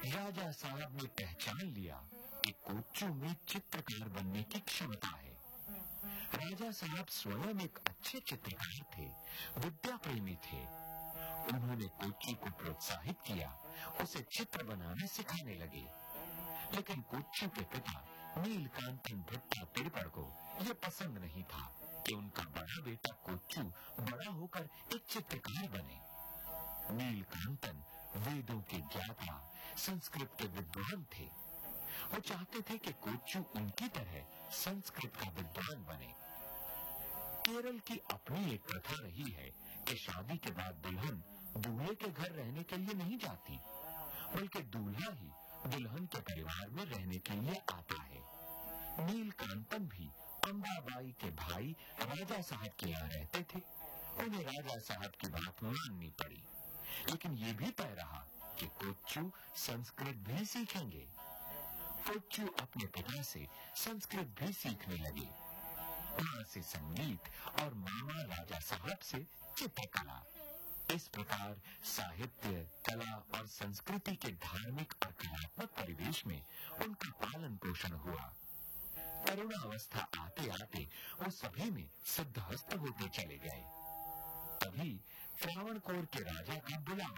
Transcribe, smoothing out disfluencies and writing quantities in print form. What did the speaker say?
राजा साहब ने पहचान लिया कि कोच्चू में चित्रकार बनने की क्षमता है। राजा साहब स्वयं एक अच्छे चित्रकार थे, विद्या प्रेमी थे। उन्होंने कोच्चू को प्रोत्साहित किया, उसे चित्र बनाना सिखाने लगे। लेकिन कोच्चू के पिता नीलकांतन भट्टा तिरुपड़ को यह पसंद नहीं था कि उनका बड़ा बेटा कोच्चू बड़ा होकर एक चित्रकार बने। नीलकांतन वेदों के ज्ञाता, संस्कृत के विद्वान थे। वो चाहते थे कि कोच्चू उनकी तरह संस्कृत का विद्वान बने। केरल की अपनी एक प्रथा रही है कि शादी के बाद दुल्हन दूल्हे के घर रहने के लिए नहीं जाती, बल्कि दूल्हा ही दुल्हन के परिवार में रहने के लिए आता है। नीलकांतन भी अंबाबाई के भाई राजा साहब के यहाँ रहते थे। उन्हें राजा साहब की बात माननी पड़ी, लेकिन ये भी तय रहा कि कोच्चू संस्कृत भी सीखेंगे। कोच्चू अपने पिता से संस्कृत भी सीखने लगे, माँ से संगीत और मामा राजा साहब से चित्रकला। इस प्रकार साहित्य, कला और संस्कृति के धार्मिक और कलात्मक परिवेश में उनका पालन पोषण हुआ। तरुणावस्था आते आते वो सभी में सिद्धहस्त होते चले गए। तभी त्रावणकोर के राजा का बुलावा